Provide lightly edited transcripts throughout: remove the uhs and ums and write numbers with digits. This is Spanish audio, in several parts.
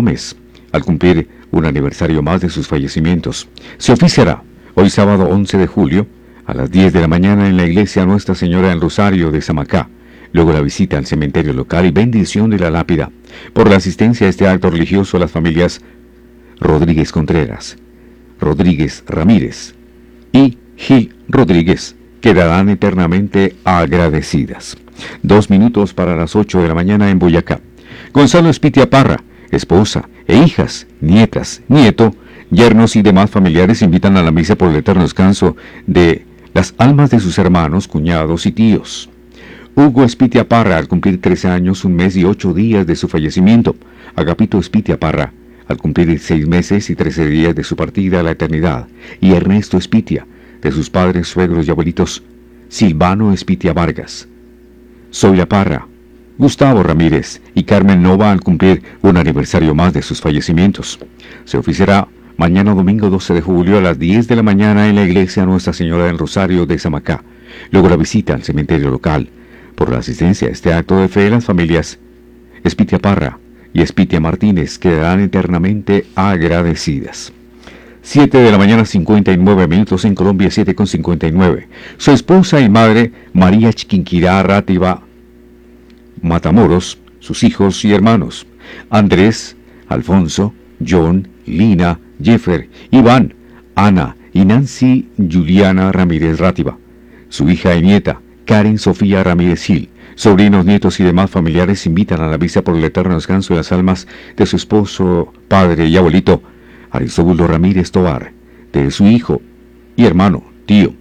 Gómez, al cumplir un aniversario más de sus fallecimientos. Se oficiará hoy sábado 11 de julio a las 10 de la mañana en la iglesia Nuestra Señora del Rosario de Samacá. Luego la visita al cementerio local y bendición de la lápida. Por la asistencia a este acto religioso, las familias Rodríguez Contreras, Rodríguez Ramírez y Gil Rodríguez quedarán eternamente agradecidas. 2 minutos para las 8 de la mañana en Boyacá. Gonzalo Espitia Parra, esposa e hijas, nietas, nieto, yernos y demás familiares invitan a la misa por el eterno descanso de las almas de sus hermanos, cuñados y tíos. Hugo Espitia Parra, al cumplir 13 años, 1 mes y 8 días de su fallecimiento. Agapito Espitia Parra, al cumplir 6 meses y 13 días de su partida a la eternidad. Y Ernesto Espitia, de sus padres, suegros y abuelitos. Silvano Espitia Vargas, Zoila Parra, Gustavo Ramírez y Carmen Nova, al cumplir un aniversario más de sus fallecimientos. Se oficiará mañana domingo 12 de julio a las 10 de la mañana en la iglesia Nuestra Señora del Rosario de Samacá. Luego la visita al cementerio local. Por la asistencia a este acto de fe, las familias Espitia Parra y Espitia Martínez quedarán eternamente agradecidas. 7 de la mañana 59 minutos en Colombia, 7:59. Su esposa y madre, María Chiquinquirá Rátiva Matamoros, sus hijos y hermanos, Andrés, Alfonso, John, Lina, Jeffer, Iván, Ana y Nancy Juliana Ramírez Rátiva, su hija y nieta, Karen Sofía Ramírez Gil, sobrinos, nietos y demás familiares invitan a la misa por el eterno descanso de las almas de su esposo, padre y abuelito, Aristóbulo Ramírez Tobar, de su hijo y hermano, tío,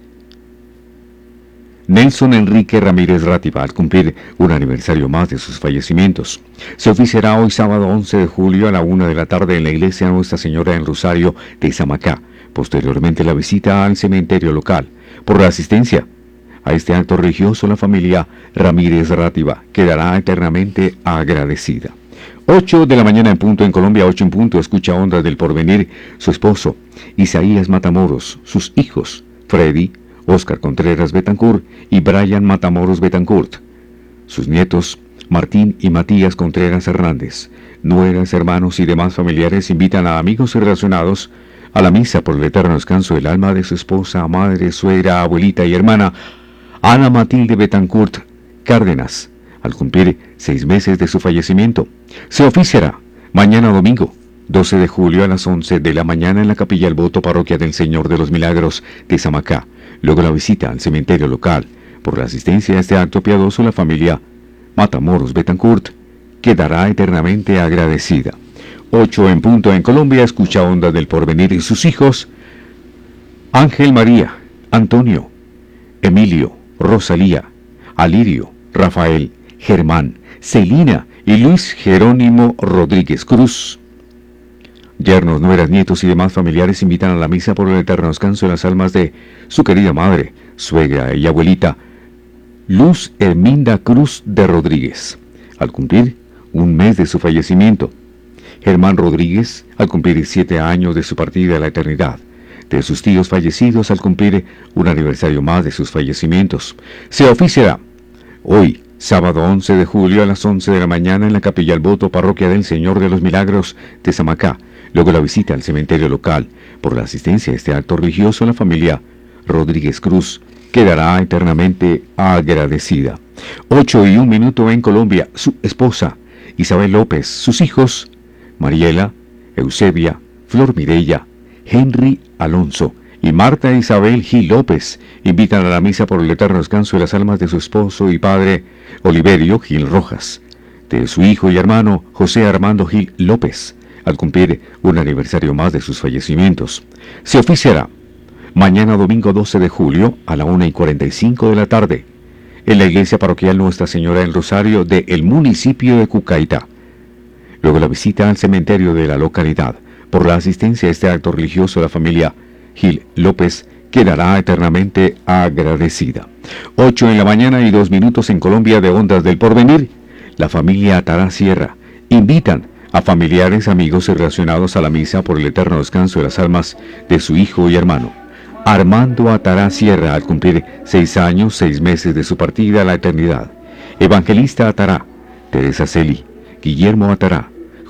Nelson Enrique Ramírez Rátiva, al cumplir un aniversario más de sus fallecimientos. Se oficiará hoy sábado 11 de julio a la 1 de la tarde en la iglesia Nuestra Señora del Rosario de Samacá. Posteriormente la visita al cementerio local. Por la asistencia a este acto religioso, la familia Ramírez Rátiva quedará eternamente agradecida. 8 de la mañana en punto en Colombia, 8 en punto, escucha Ondas del Porvenir, su esposo, Isaías Matamoros, sus hijos, Freddy, Óscar Contreras Betancourt y Brian Matamoros Betancourt, sus nietos, Martín y Matías Contreras Hernández, nueras, hermanos y demás familiares invitan a amigos y relacionados a la misa por el eterno descanso del alma de su esposa, madre, suegra, abuelita y hermana, Ana Matilde Betancourt Cárdenas, al cumplir 6 meses de su fallecimiento. Se oficiará mañana domingo 12 de julio a las 11 de la mañana en la Capilla El Voto, Parroquia del Señor de los Milagros de Samacá. Luego la visita al cementerio local. Por la asistencia a este acto piadoso, la familia Matamoros Betancourt quedará eternamente agradecida. 8 en punto en Colombia, escucha Ondas del Porvenir y sus hijos, Ángel María, Antonio, Emilio, Rosalía, Alirio, Rafael, Germán, Celina y Luis Jerónimo Rodríguez Cruz. Yernos, nueras, nietos y demás familiares invitan a la misa por el eterno descanso de las almas de su querida madre, suegra y abuelita, Luz Herminda Cruz de Rodríguez, al cumplir 1 mes de su fallecimiento. Germán Rodríguez, al cumplir 7 años de su partida a la eternidad. De sus tíos fallecidos, al cumplir un aniversario más de sus fallecimientos. Se oficiará hoy, sábado 11 de julio a las 11 de la mañana en la Capilla El Voto, Parroquia del Señor de los Milagros de Samacá. Luego la visita al cementerio local. Por la asistencia a este acto religioso, la familia Rodríguez Cruz quedará eternamente agradecida. 8:01 en Colombia, su esposa, Isabel López, sus hijos, Mariela, Eusebia, Flor Mireya, Henry Alonso y Marta Isabel Gil López invitan a la misa por el eterno descanso de las almas de su esposo y padre, Oliverio Gil Rojas, de su hijo y hermano, José Armando Gil López, al cumplir un aniversario más de sus fallecimientos. Se oficiará mañana domingo 12 de julio a la 1:45 de la tarde en la iglesia parroquial Nuestra Señora del Rosario de el municipio de Cucaitá. Luego la visita al cementerio de la localidad. Por la asistencia a este acto religioso, la familia Gil López quedará eternamente agradecida. 8 en la mañana y 2 minutos en Colombia de Ondas del Porvenir. La familia Atará Sierra invitan a familiares, amigos y relacionados a la misa por el eterno descanso de las almas de su hijo y hermano, Armando Atará Sierra, al cumplir 6 años, 6 meses de su partida a la eternidad. Evangelista Atará, Teresa Celi, Guillermo Atará,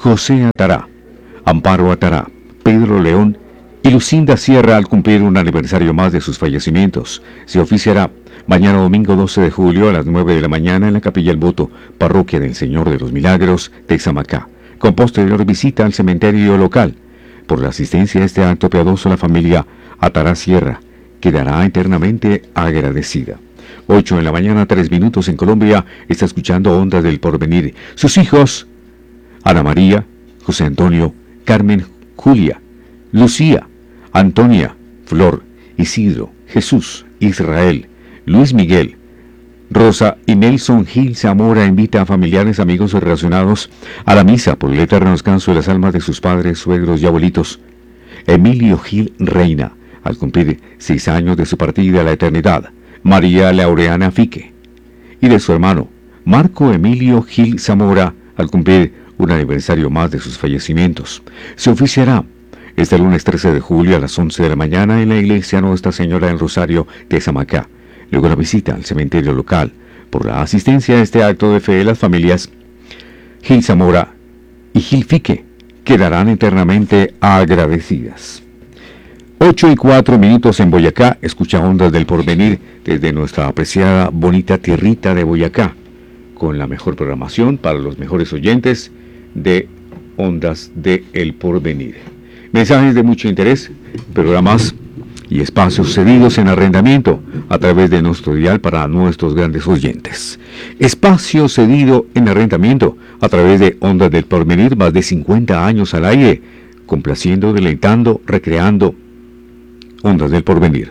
José Atará, Amparo Atará, Pedro León y Lucinda Sierra al cumplir un aniversario más de sus fallecimientos. Se oficiará mañana domingo 12 de julio a las 9 de la mañana en la Capilla El Voto, Parroquia del Señor de los Milagros de Samacá, con posterior visita al cementerio local. Por la asistencia a este acto piadoso, la familia Atará Sierra quedará eternamente agradecida. 8 de la mañana, 3 minutos en Colombia, está escuchando Ondas del Porvenir. Sus hijos, Ana María, José Antonio, Carmen, Julia, Lucía, Antonia, Flor, Isidro, Jesús, Israel, Luis Miguel, Rosa y Nelson Gil Zamora invita a familiares, amigos y relacionados a la misa por el eterno descanso de las almas de sus padres, suegros y abuelitos. Emilio Gil Reina, al cumplir 6 años de su partida a la eternidad. María Laureana Fique, y de su hermano Marco Emilio Gil Zamora, al cumplir un aniversario más de sus fallecimientos. Se oficiará este lunes 13 de julio a las 11 de la mañana en la iglesia Nuestra Señora del Rosario de Samacá. Luego la visita al cementerio local. Por la asistencia a este acto de fe, las familias Gil Zamora y Gil Fique quedarán eternamente agradecidas. 8:04 en Boyacá, escucha Ondas del Porvenir desde nuestra apreciada, bonita tierrita de Boyacá, con la mejor programación para los mejores oyentes de Ondas del Porvenir. Mensajes de mucho interés, programas y espacios cedidos en arrendamiento a través de nuestro dial para nuestros grandes oyentes. Espacio cedido en arrendamiento a través de Ondas del Porvenir, más de 50 años al aire, complaciendo, deleitando, recreando. Ondas del Porvenir.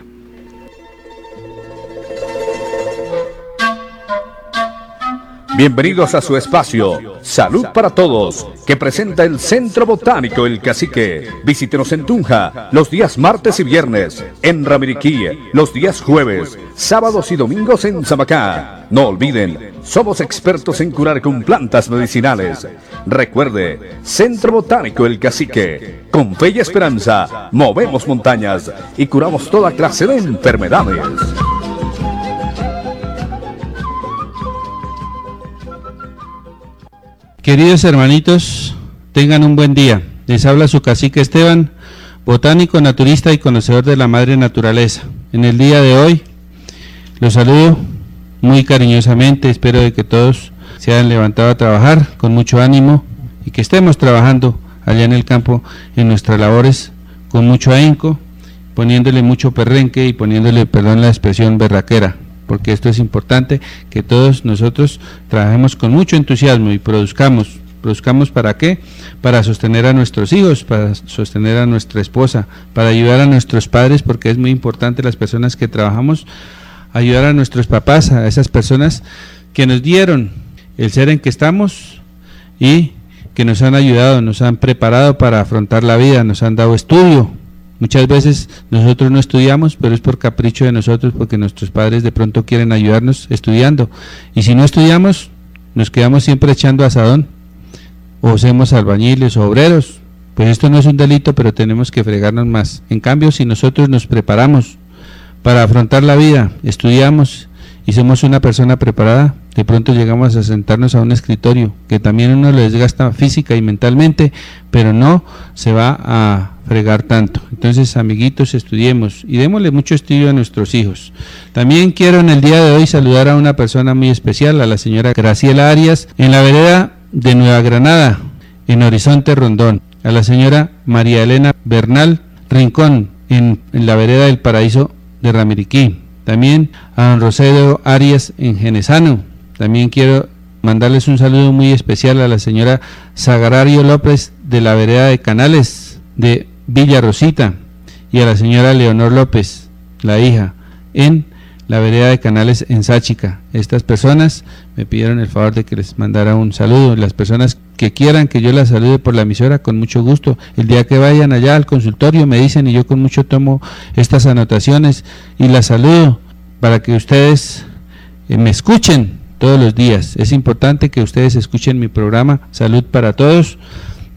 Bienvenidos a su espacio Salud para Todos, que presenta el Centro Botánico El Cacique. Visítenos en Tunja los días martes y viernes, en Ramiriquí los días jueves, sábados y domingos en Samacá. No olviden, somos expertos en curar con plantas medicinales. Recuerde, Centro Botánico El Cacique. Con fe y esperanza, movemos montañas y curamos toda clase de enfermedades. Queridos hermanitos, tengan un buen día. Les habla su cacique Esteban, botánico, naturista y conocedor de la madre naturaleza. En el día de hoy los saludo muy cariñosamente. Espero de que todos se hayan levantado a trabajar con mucho ánimo y que estemos trabajando allá en el campo en nuestras labores con mucho ahínco, poniéndole mucho perrenque y poniéndole, perdón la expresión, berraquera, porque esto es importante, que todos nosotros trabajemos con mucho entusiasmo y produzcamos. ¿Produzcamos para qué? Para sostener a nuestros hijos, para sostener a nuestra esposa, para ayudar a nuestros padres, porque es muy importante las personas que trabajamos, ayudar a nuestros papás, a esas personas que nos dieron el ser en que estamos y que nos han ayudado, nos han preparado para afrontar la vida, nos han dado estudio. Muchas veces nosotros no estudiamos, pero es por capricho de nosotros, porque nuestros padres de pronto quieren ayudarnos estudiando. Y si no estudiamos, nos quedamos siempre echando asadón, o somos albañiles o obreros. Pues esto no es un delito, pero tenemos que fregarnos más. En cambio, si nosotros nos preparamos para afrontar la vida, estudiamos y somos una persona preparada, de pronto llegamos a sentarnos a un escritorio, que también uno lo desgasta física y mentalmente, pero no se va a fregar tanto. Entonces, amiguitos, estudiemos y démosle mucho estudio a nuestros hijos. También quiero en el día de hoy saludar a una persona muy especial, a la señora Graciela Arias, en la vereda de Nueva Granada, en Horizonte Rondón, a la señora María Elena Bernal Rincón, en la vereda del Paraíso de Ramiriquí. También a don Rosario Arias en Genesano. También quiero mandarles un saludo muy especial a la señora Sagrario López de la vereda de Canales de Villa Rosita, y a la señora Leonor López, la hija, en la vereda de Canales en Sáchica. Estas personas me pidieron el favor de que les mandara un saludo. Las personas que quieran que yo las salude por la emisora, con mucho gusto. El día que vayan allá al consultorio me dicen y yo con mucho tomo estas anotaciones y las saludo para que ustedes me escuchen todos los días. Es importante que ustedes escuchen mi programa Salud para Todos.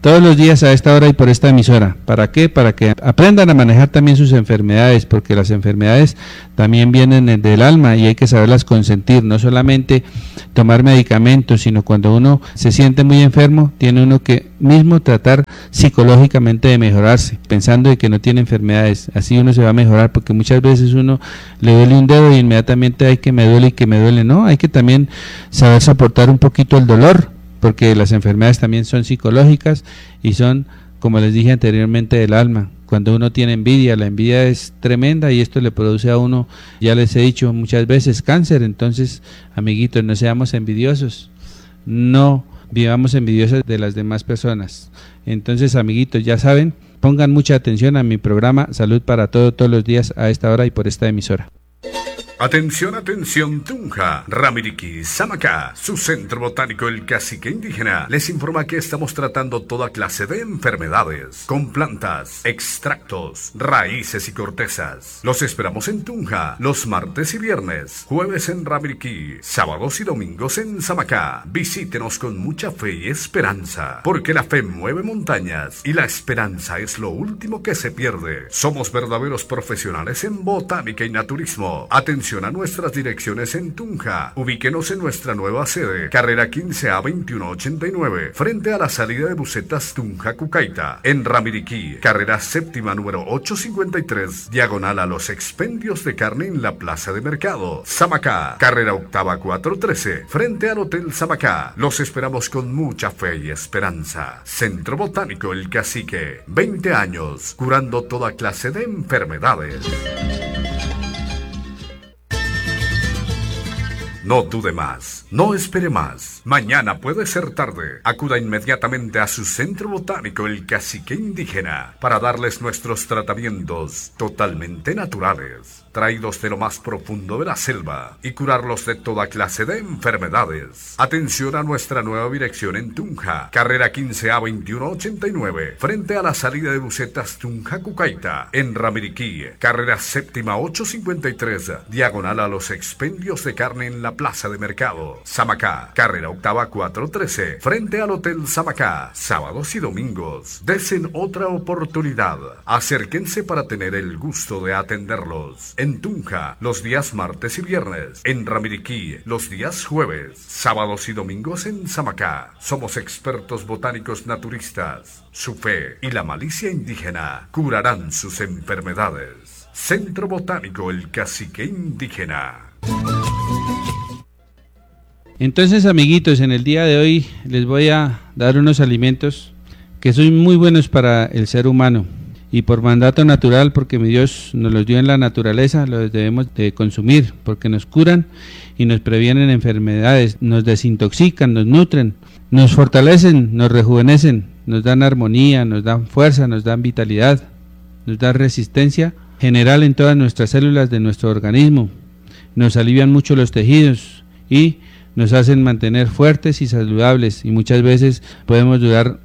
todos los días a esta hora y por esta emisora. ¿Para qué? Para que aprendan a manejar también sus enfermedades, porque las enfermedades también vienen del alma y hay que saberlas consentir, no solamente tomar medicamentos, sino cuando uno se siente muy enfermo, tiene uno que mismo tratar psicológicamente de mejorarse, pensando de que no tiene enfermedades. Así uno se va a mejorar, porque muchas veces uno le duele un dedo y inmediatamente hay que me duele y que me duele. No, hay que también saber soportar un poquito el dolor, porque las enfermedades también son psicológicas y son, como les dije anteriormente, del alma. Cuando uno tiene envidia, la envidia es tremenda y esto le produce a uno, ya les he dicho muchas veces, cáncer. Entonces, amiguitos, no seamos envidiosos, no vivamos envidiosos de las demás personas. Entonces, amiguitos, ya saben, pongan mucha atención a mi programa Salud para Todos, todos los días a esta hora y por esta emisora. Atención, atención, Tunja, Ramiriquí, Samacá, su centro botánico El Cacique Indígena, les informa que estamos tratando toda clase de enfermedades, con plantas, extractos, raíces y cortezas. Los esperamos en Tunja, los martes y viernes, jueves en Ramiriquí, sábados y domingos en Samacá. Visítenos con mucha fe y esperanza, porque la fe mueve montañas y la esperanza es lo último que se pierde. Somos verdaderos profesionales en botánica y naturismo. Atención a nuestras direcciones en Tunja. Ubíquenos en nuestra nueva sede, carrera 15A 2189, frente a la salida de Bucetas Tunja Cucaita. En Ramiriquí, carrera séptima número 853, diagonal a los expendios de carne en la plaza de mercado. Samacá, carrera octava 413, frente al Hotel Samacá. Los esperamos con mucha fe y esperanza. Centro Botánico El Cacique, 20 años, curando toda clase de enfermedades. No dude más, no espere más. Mañana puede ser tarde. Acuda inmediatamente a su centro botánico El Cacique Indígena para darles nuestros tratamientos totalmente naturales, traídos de lo más profundo de la selva, y curarlos de toda clase de enfermedades. Atención a nuestra nueva dirección en Tunja, carrera 15A 2189, frente a la salida de Bucetas Tunja Cucaita. En Ramiriquí, carrera séptima 853, diagonal a los expendios de carne en la plaza de mercado. Samacá, carrera octava 413, frente al Hotel Samacá. Sábados y domingos, desen otra oportunidad. Acérquense para tener el gusto de atenderlos. En Tunja, los días martes y viernes. En Ramiriquí, los días jueves. Sábados y domingos en Samacá. Somos expertos botánicos naturistas. Su fe y la malicia indígena curarán sus enfermedades. Centro Botánico El Cacique Indígena. Entonces, amiguitos, en el día de hoy les voy a dar unos alimentos que son muy buenos para el ser humano y por mandato natural, porque mi Dios nos los dio en la naturaleza, los debemos de consumir porque nos curan y nos previenen enfermedades, nos desintoxican, nos nutren, nos fortalecen, nos rejuvenecen, nos dan armonía, nos dan fuerza, nos dan vitalidad, nos dan resistencia general en todas nuestras células de nuestro organismo, nos alivian mucho los tejidos y nos hacen mantener fuertes y saludables, y muchas veces podemos durar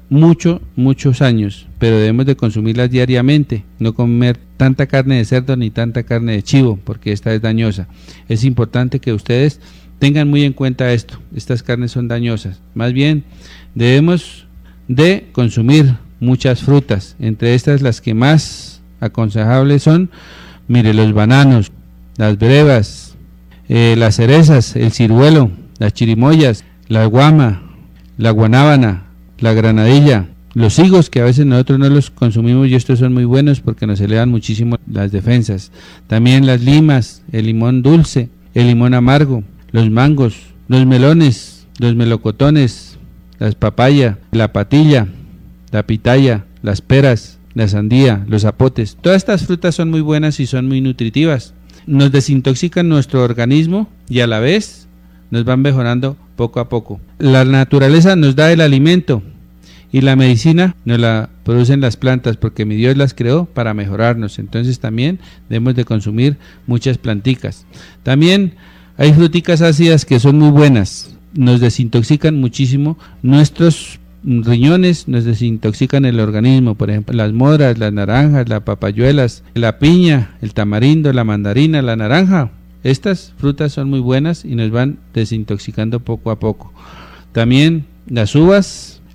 muchos años, pero debemos de consumirlas diariamente, no comer tanta carne de cerdo ni tanta carne de chivo, porque esta es dañosa. Es importante que ustedes tengan muy en cuenta esto, estas carnes son dañosas. Más bien, debemos de consumir muchas frutas, entre estas las que más aconsejables son, mire, los bananos, las brevas, las cerezas, el ciruelo, las chirimoyas, la guama, la guanábana, la granadilla, los higos, que a veces nosotros no los consumimos y estos son muy buenos porque nos elevan muchísimo las defensas. También las limas, el limón dulce, el limón amargo, los mangos, los melones, los melocotones, las papaya, la patilla, la pitaya, las peras, la sandía, los zapotes. Todas estas frutas son muy buenas y son muy nutritivas. Nos desintoxican nuestro organismo y a la vez nos van mejorando poco a poco. La naturaleza nos da el alimento y la medicina nos la producen las plantas, porque mi Dios las creó para mejorarnos. Entonces también debemos de consumir muchas planticas. También hay fruticas ácidas que son muy buenas, nos desintoxican muchísimo nuestros riñones, nos desintoxican el organismo. Por ejemplo, las moras, las naranjas, las papayuelas, la piña, el tamarindo, la mandarina, la naranja. Estas frutas son muy buenas y nos van desintoxicando poco a poco. También las uvas,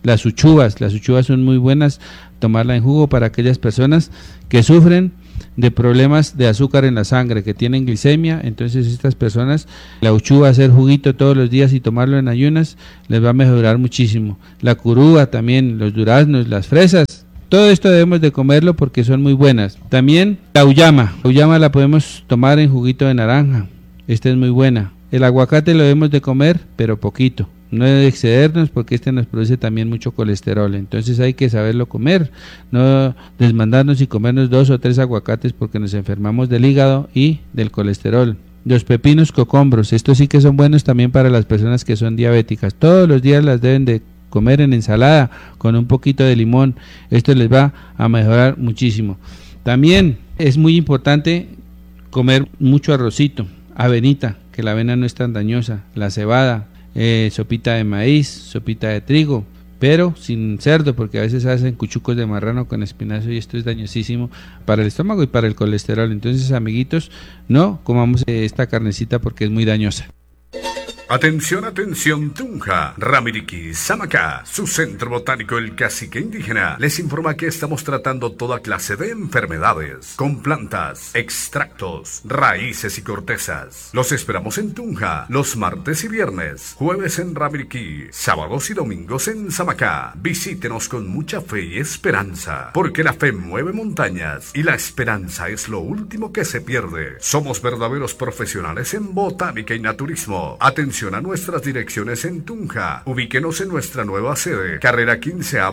Las uchuvas son muy buenas, tomarla en jugo para aquellas personas que sufren de problemas de azúcar en la sangre, que tienen glicemia. Entonces estas personas, la uchuva, hacer juguito todos los días y tomarlo en ayunas, les va a mejorar muchísimo. La curúa también, los duraznos, las fresas, todo esto debemos de comerlo porque son muy buenas. También la uyama la podemos tomar en juguito de naranja, esta es muy buena. El aguacate lo debemos de comer, pero poquito. No debe excedernos porque este nos produce también mucho colesterol, entonces hay que saberlo comer, no desmandarnos y comernos 2 o 3 aguacates porque nos enfermamos del hígado y del colesterol. Los pepinos cocombros, estos sí que son buenos también para las personas que son diabéticas, todos los días las deben de comer en ensalada con un poquito de limón, esto les va a mejorar muchísimo. También es muy importante comer mucho arrocito, avenita, que la avena no es tan dañosa, la cebada, sopita de maíz, sopita de trigo, pero sin cerdo, porque a veces hacen cuchucos de marrano con espinazo y esto es dañosísimo para el estómago y para el colesterol. Entonces, amiguitos, no comamos esta carnecita porque es muy dañosa. Atención, atención, Tunja, Ramiriquí, Samacá, su centro botánico El Cacique Indígena, les informa que estamos tratando toda clase de enfermedades, con plantas, extractos, raíces y cortezas. Los esperamos en Tunja, los martes y viernes, jueves en Ramiriquí, sábados y domingos en Samacá. Visítenos con mucha fe y esperanza, porque la fe mueve montañas y la esperanza es lo último que se pierde. Somos verdaderos profesionales en botánica y naturismo. Atención a nuestras direcciones en Tunja. Ubíquenos en nuestra nueva sede, carrera 15A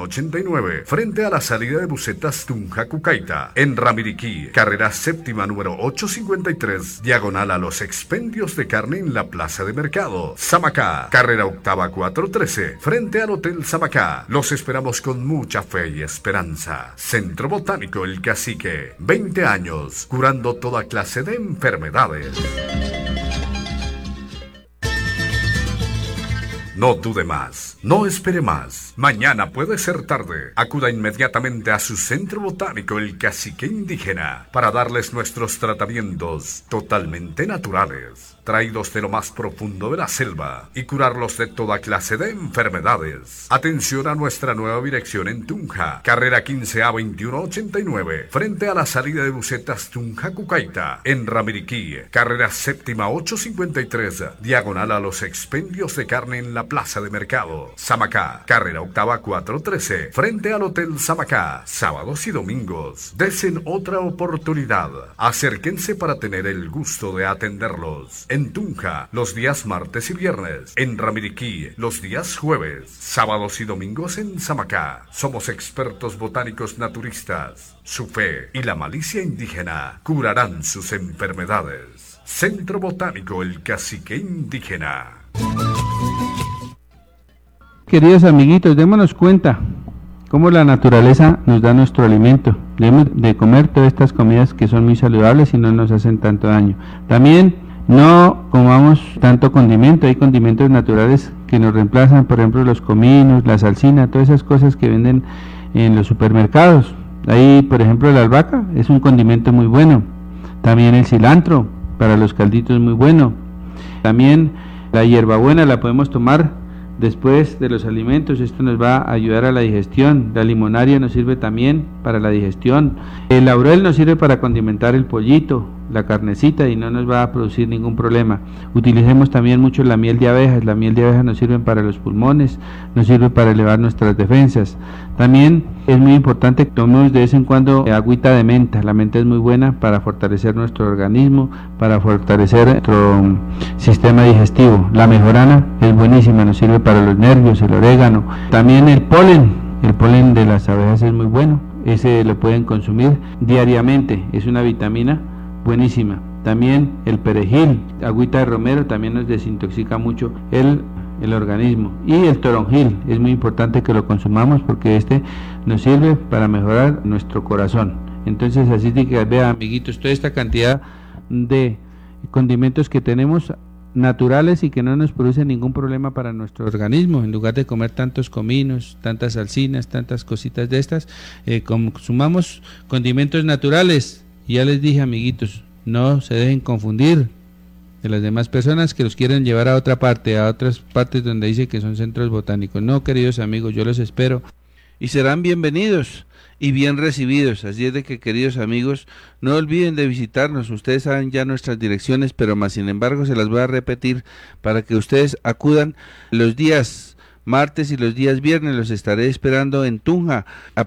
2189, frente a la salida de busetas Tunja Cucaita. En Ramiriquí, carrera séptima número 853, diagonal a los expendios de carne en la plaza de mercado. Samacá, carrera octava 413, frente al Hotel Samacá. Los esperamos con mucha fe y esperanza. Centro Botánico El Cacique, 20 años, curando toda clase de enfermedades. No dude más, no espere más. Mañana puede ser tarde. Acuda inmediatamente a su centro botánico El Cacique Indígena para darles nuestros tratamientos totalmente naturales, traídos de lo más profundo de la selva y curarlos de toda clase de enfermedades. Atención a nuestra nueva dirección en Tunja, carrera 15A 2189, frente a la salida de busetas Tunja Cucaita. En Ramiriquí, carrera séptima 853, diagonal a los expendios de carne en la plaza de mercado. Samacá, carrera octava 413, frente al Hotel Samacá, sábados y domingos. Desen otra oportunidad. Acérquense para tener el gusto de atenderlos. En Tunja, los días martes y viernes. En Ramiriquí, los días jueves. Sábados y domingos en Samacá. Somos expertos botánicos naturistas. Su fe y la malicia indígena curarán sus enfermedades. Centro Botánico El Cacique Indígena. Queridos amiguitos, démonos cuenta cómo la naturaleza nos da nuestro alimento. Debemos de comer todas estas comidas que son muy saludables y no nos hacen tanto daño. También no comamos tanto condimento, hay condimentos naturales que nos reemplazan, por ejemplo los cominos, la salsina, todas esas cosas que venden en los supermercados. Ahí, por ejemplo, la albahaca es un condimento muy bueno. También el cilantro para los calditos es muy bueno. También la hierbabuena la podemos tomar después de los alimentos, esto nos va a ayudar a la digestión. La limonaria nos sirve también para la digestión. El laurel nos sirve para condimentar el pollito, la carnecita, y no nos va a producir ningún problema. Utilicemos también mucho la miel de abejas. La miel de abejas nos sirve para los pulmones, nos sirve para elevar nuestras defensas. También es muy importante que tomemos de vez en cuando agüita de menta. La menta es muy buena para fortalecer nuestro organismo, para fortalecer nuestro sistema digestivo. La mejorana es buenísima, nos sirve para los nervios, el orégano. También el polen de las abejas es muy bueno, ese lo pueden consumir diariamente, es una vitamina buenísima. También el perejil, agüita de romero, también nos desintoxica mucho el organismo. Y el toronjil, es muy importante que lo consumamos porque este nos sirve para mejorar nuestro corazón. Entonces, así que vean, amiguitos, toda esta cantidad de condimentos que tenemos naturales y que no nos producen ningún problema para nuestro organismo. En lugar de comer tantos cominos, tantas salsinas, tantas cositas de estas, consumamos condimentos naturales. Y ya les dije, amiguitos, no se dejen confundir de las demás personas que los quieren llevar a otra parte, a otras partes donde dice que son centros botánicos. No, queridos amigos, yo los espero y serán bienvenidos y bien recibidos. Así es de que, queridos amigos, no olviden de visitarnos. Ustedes saben ya nuestras direcciones, pero más sin embargo se las voy a repetir para que ustedes acudan los días martes y los días viernes. Los estaré esperando en Tunja